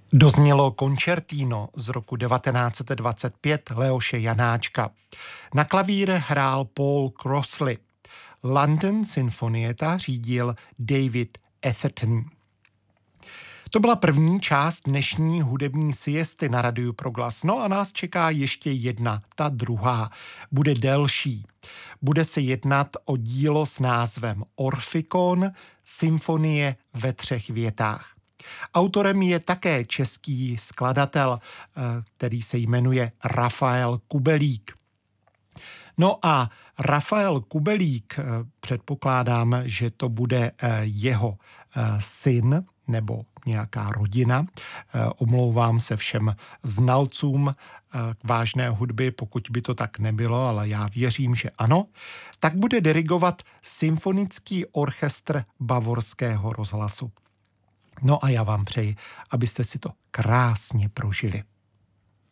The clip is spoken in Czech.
Doznělo koncertino z roku 1925 Leoše Janáčka. Na klavír hrál Paul Crossley. London Sinfonietta řídil David Atherton. To byla první část dnešní hudební siesty na Radiu Proglas. No a nás čeká ještě jedna, ta druhá. Bude delší. Bude se jednat o dílo s názvem Orfikon, symfonie ve 3 větách. Autorem je také český skladatel, který se jmenuje Rafael Kubelík. No a Rafael Kubelík, předpokládám, že to bude jeho syn nebo nějaká rodina. Omlouvám se všem znalcům vážné hudby, pokud by to tak nebylo, ale já věřím, že ano. Tak bude dirigovat symfonický orchestr Bavorského rozhlasu. No a já vám přeji, abyste si to krásně prožili.